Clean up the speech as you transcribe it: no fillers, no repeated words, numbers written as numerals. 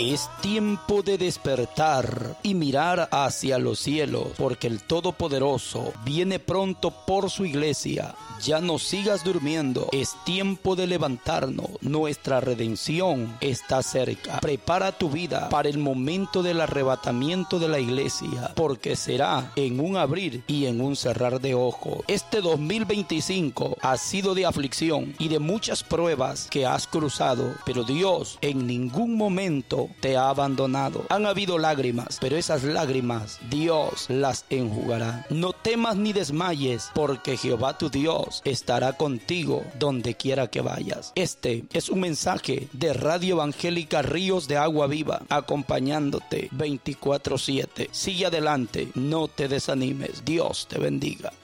Es tiempo de despertar y mirar hacia los cielos, porque el Todopoderoso viene pronto por su iglesia. Ya no sigas durmiendo, es tiempo de levantarnos, nuestra redención está cerca. Prepara tu vida para el momento del arrebatamiento de la iglesia, porque será en un abrir y en un cerrar de ojos. Este 2025 ha sido de aflicción y de muchas pruebas que has cruzado, pero Dios en ningún momento te ha abandonado. Han habido lágrimas, pero esas lágrimas Dios las enjugará. No temas ni desmayes, porque Jehová tu Dios estará contigo donde quiera que vayas. Este es un mensaje de Radio Evangélica Ríos de Agua Viva, acompañándote 24/7. Sigue adelante, no te desanimes. Dios te bendiga.